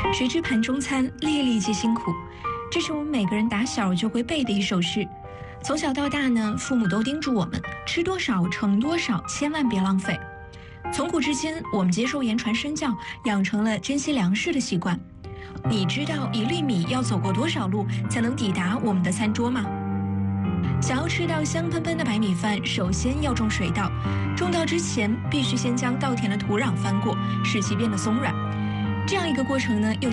谁知盘中餐，粒粒皆辛苦。这是我们每个人打小就会背的一首诗。从小到大呢，父母都叮嘱我们吃多少盛多少，千万别浪费。从古至今，我们接受言传身教，养成了珍惜粮食的习惯。你知道1粒米要走过多少路才能抵达我们的餐桌吗？想要吃到香喷喷的白米饭，首先要种水稻。种稻之前，必须先将稻田的土壤翻过，使其变得松软。这样一个过程呢，又